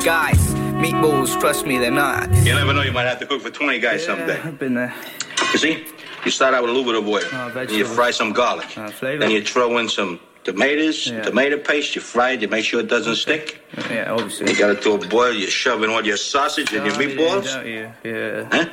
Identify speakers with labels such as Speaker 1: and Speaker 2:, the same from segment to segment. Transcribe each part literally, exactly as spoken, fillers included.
Speaker 1: Guys, meatballs, trust me, they're not.
Speaker 2: You never know, you might have to cook for twenty guys
Speaker 1: Yeah,
Speaker 2: someday.
Speaker 1: I've been there.
Speaker 2: You see, you start out with a little bit of oil,
Speaker 1: Oh,
Speaker 2: then you fry some garlic,
Speaker 1: Uh, flavor.
Speaker 2: then you throw in some tomatoes,
Speaker 1: Yeah.
Speaker 2: tomato paste, you fry it, you make sure it doesn't stick.
Speaker 1: Yeah, obviously.
Speaker 2: You got it to a boil, you shove in all your sausage and your meatballs,
Speaker 1: Don't you? Yeah.
Speaker 2: huh?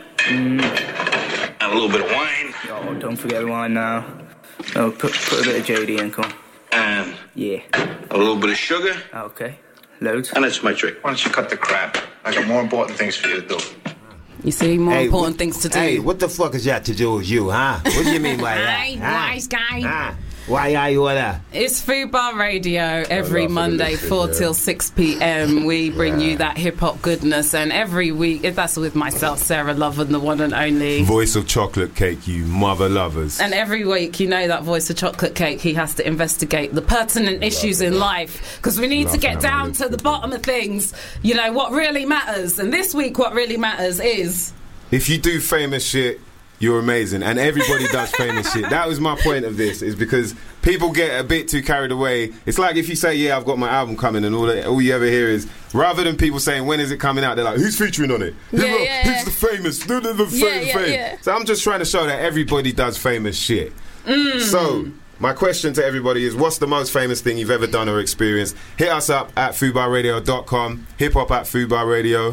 Speaker 2: And a little bit of wine,
Speaker 1: Oh, don't forget the wine now. Oh, put, put a bit of J D in, come on.
Speaker 2: and
Speaker 1: Yeah.
Speaker 2: a little bit of sugar,
Speaker 1: Okay. Loads.
Speaker 2: and that's my trick.
Speaker 3: Why don't you cut the crap? I got more important things for you to do.
Speaker 4: You see, more
Speaker 5: Hey,
Speaker 4: important
Speaker 5: what-
Speaker 4: things to do.
Speaker 5: Hey, what the fuck is that to do with you, huh? What do you mean by that?
Speaker 4: Hey,
Speaker 5: huh?
Speaker 4: wise guy.
Speaker 5: Huh? Why are you all that?
Speaker 4: It's Food Bar Radio every
Speaker 5: love
Speaker 4: Monday,
Speaker 5: it,
Speaker 4: four
Speaker 5: yeah.
Speaker 4: till six p.m. We bring
Speaker 5: Yeah.
Speaker 4: you that hip hop goodness, and every week, if that's with myself, Sarah Loven, the one and only.
Speaker 6: Voice of chocolate cake, you mother lovers.
Speaker 4: And every week, you know that voice of chocolate cake, he has to investigate the pertinent issues in life, because we need to
Speaker 6: Love
Speaker 4: get
Speaker 6: how
Speaker 4: down
Speaker 6: I
Speaker 4: to the
Speaker 6: live.
Speaker 4: bottom of things. You know, what really matters. And this week, what really matters is...
Speaker 6: If you do famous shit, you're amazing, and everybody does famous shit. That was my point of this, is because people get a bit too carried away. It's like if you say, yeah, I've got my album coming, and all that, all you ever hear is, rather than people saying, when is it coming out, they're like, who's featuring on it? Who,
Speaker 7: Yeah, yeah,
Speaker 6: who's
Speaker 7: yeah.
Speaker 6: the famous? Who's the, the
Speaker 7: Yeah,
Speaker 6: fam-
Speaker 7: yeah,
Speaker 6: fame?
Speaker 7: yeah.
Speaker 6: So I'm just trying to show that everybody does famous shit. So my question to everybody is, what's the most famous thing you've ever done or experienced? Hit us up at foodbar radio dot com, hip hop at foodbar radio.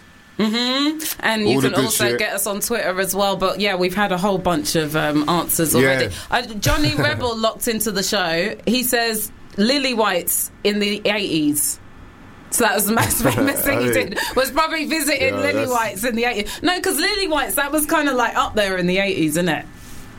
Speaker 4: And you
Speaker 6: All the
Speaker 4: can
Speaker 6: good
Speaker 4: also
Speaker 6: shit.
Speaker 4: get us on Twitter as well. But yeah, we've had a whole bunch of um, answers already.
Speaker 6: Yeah.
Speaker 4: Uh, Johnny Rebel locked into the show. He says Lily White's in the eighties. So that was the most famous thing he did. Was probably visiting
Speaker 6: Yeah,
Speaker 4: Lily
Speaker 6: that's-
Speaker 4: White's in the eighties. No, because Lily White's, that was kind of like up there in the eighties, isn't it?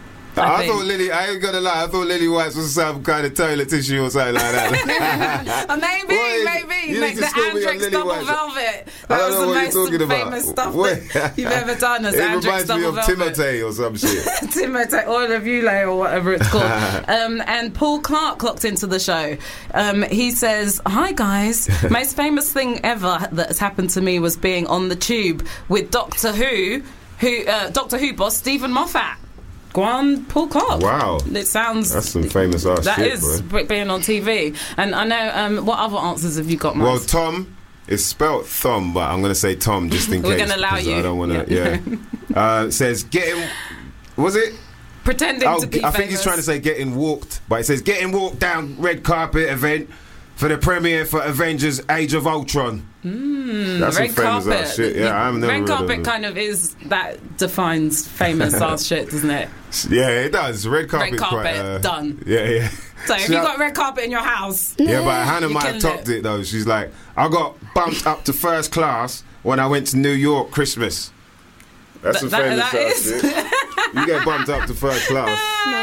Speaker 4: I
Speaker 6: I,
Speaker 4: think.
Speaker 6: thought Lily, I ain't gonna lie, I thought Lily White's was some kind of toilet tissue or something like that.
Speaker 4: Uh, maybe,
Speaker 6: What?
Speaker 4: maybe.
Speaker 6: You
Speaker 4: Like
Speaker 6: need
Speaker 4: the
Speaker 6: to school me on
Speaker 4: Andrex
Speaker 6: Lily
Speaker 4: Double
Speaker 6: White.
Speaker 4: Velvet.
Speaker 6: I
Speaker 4: That
Speaker 6: don't
Speaker 4: was
Speaker 6: know
Speaker 4: the
Speaker 6: what you're
Speaker 4: most
Speaker 6: talking about.
Speaker 4: famous stuff
Speaker 6: What?
Speaker 4: that you've ever done as
Speaker 6: It
Speaker 4: Andrex
Speaker 6: reminds me
Speaker 4: Double
Speaker 6: of
Speaker 4: Velvet.
Speaker 6: Timotei or some shit.
Speaker 4: Timotei, Oil of Ulay or whatever it's called. um, and Paul Clark clocked into the show. Um, he says, hi guys, most famous thing ever that has happened to me was being on the tube with Doctor Who, who uh, Doctor Who boss Stephen Moffat. Go on, Paul Clark.
Speaker 6: Wow.
Speaker 4: It sounds...
Speaker 6: That's some famous ass
Speaker 4: That
Speaker 6: shit,
Speaker 4: is
Speaker 6: boy.
Speaker 4: being on T V. And I know, um, what other answers have you got, Miles?
Speaker 6: Well, Tom, it's spelt Thom, but I'm going to say Tom just in
Speaker 4: We're
Speaker 6: case.
Speaker 4: gonna allow
Speaker 6: 'cause
Speaker 4: you.
Speaker 6: I don't want to,
Speaker 4: Yeah.
Speaker 6: yeah. uh, it says, getting, was it?
Speaker 4: Pretending
Speaker 6: Oh,
Speaker 4: to be
Speaker 6: I think
Speaker 4: famous.
Speaker 6: he's trying to say getting walked, but it says getting walked down red carpet event for the premiere for Avengers Age of Ultron. Mm, That's some
Speaker 4: Red
Speaker 6: famous
Speaker 4: carpet.
Speaker 6: ass shit. Yeah, I've never
Speaker 4: Red
Speaker 6: heard
Speaker 4: carpet
Speaker 6: of it.
Speaker 4: kind of is, that defines famous ass shit, doesn't it?
Speaker 6: Yeah, it does. Red carpet.
Speaker 4: Red carpet,
Speaker 6: quite, uh,
Speaker 4: done.
Speaker 6: Yeah, yeah.
Speaker 4: So if
Speaker 6: She-
Speaker 4: you got red carpet in your house,
Speaker 6: Yeah, but Hannah
Speaker 4: You
Speaker 6: might have
Speaker 4: killed
Speaker 6: topped
Speaker 4: it.
Speaker 6: it. though. She's like, I got bumped up to first class when I went to New York Christmas. That's some
Speaker 4: That-
Speaker 6: famous
Speaker 4: that
Speaker 6: ass
Speaker 4: is-
Speaker 6: shit. You get bumped up to first class.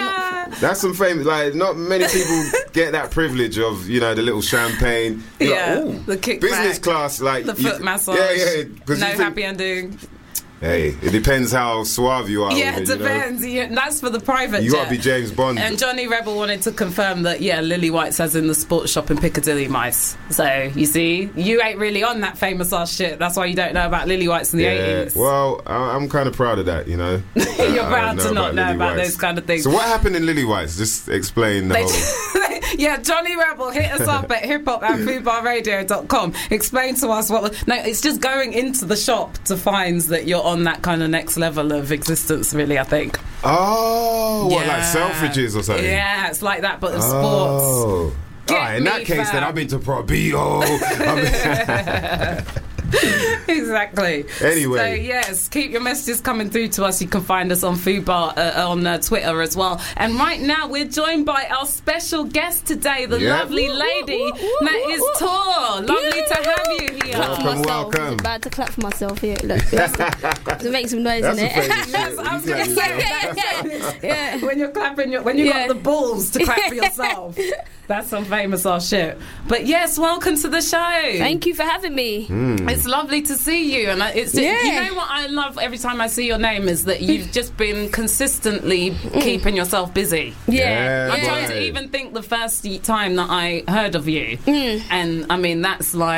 Speaker 6: That's some famous. Like, not many people get that privilege of, you know, the little champagne. You're
Speaker 4: yeah,
Speaker 6: like, ooh,
Speaker 4: the kickback,
Speaker 6: business class, like
Speaker 4: the
Speaker 6: you-
Speaker 4: foot massage,
Speaker 6: Yeah, yeah. 'cause
Speaker 4: no
Speaker 6: you think-
Speaker 4: happy ending.
Speaker 6: Hey, it depends how suave you are.
Speaker 4: Yeah,
Speaker 6: with
Speaker 4: it
Speaker 6: it, you know?
Speaker 4: depends. You- that's for the private
Speaker 6: You
Speaker 4: jet.
Speaker 6: gotta be James Bond.
Speaker 4: And Johnny Rebel wanted to confirm that, yeah, Lily White says in the sports shop in Piccadilly, mice. So, you see, you ain't really on that famous ass shit. That's why you don't know about Lily Whites in the
Speaker 6: Yeah,
Speaker 4: eighties.
Speaker 6: well, I- I'm kind of proud of that, you know.
Speaker 4: You're
Speaker 6: I
Speaker 4: proud
Speaker 6: don't
Speaker 4: to not know
Speaker 6: Lily
Speaker 4: about
Speaker 6: Whites.
Speaker 4: those kind of things.
Speaker 6: So what happened in Lily White's? Just explain the
Speaker 4: They-
Speaker 6: whole...
Speaker 4: yeah, Johnny Rebel, hit us up at hip hop at foodbar radio dot com. Explain to us what... No, it's just going into the shop to find that you're on that kind of next level of existence, really, I think.
Speaker 6: Oh, what, like
Speaker 4: Yeah.
Speaker 6: Selfridges or something?
Speaker 4: Yeah, it's like that, but in sports.
Speaker 6: Oh.
Speaker 4: Get
Speaker 6: Alright, in that
Speaker 4: me,
Speaker 6: case, then
Speaker 4: fam.
Speaker 6: I've been to Pro Bio. I've been-
Speaker 4: Exactly.
Speaker 6: Anyway.
Speaker 4: So yes, keep your messages coming through to us. You can find us on Foodbar uh, on uh, Twitter as well. And right now we're joined by our special guest today, the
Speaker 6: Yep.
Speaker 4: lovely lady that is Tor. Lovely to have you here.
Speaker 6: Welcome,
Speaker 7: myself.
Speaker 6: welcome.
Speaker 7: I'm about to clap for myself here. Look, that's, to make some noise
Speaker 6: That's
Speaker 7: in
Speaker 6: a
Speaker 7: it.
Speaker 6: famous shit.
Speaker 4: That's- I was
Speaker 6: You
Speaker 4: gonna
Speaker 6: clap
Speaker 4: say
Speaker 6: yourself.
Speaker 7: yeah, yeah, yeah. yeah.
Speaker 4: When you're clapping, your, when you
Speaker 7: Yeah.
Speaker 4: got the balls to clap for yourself. That's some famous ass shit. But yes, welcome to the show.
Speaker 7: Thank you for having me.
Speaker 4: It's lovely to see you, and I- it's
Speaker 7: Yeah.
Speaker 4: you know what I love every time I see your name is that you've just been consistently keeping yourself busy.
Speaker 7: Yeah.
Speaker 6: Yeah,
Speaker 4: I'm trying to
Speaker 6: right.
Speaker 4: even think the first time that I heard of you, and I mean that's like.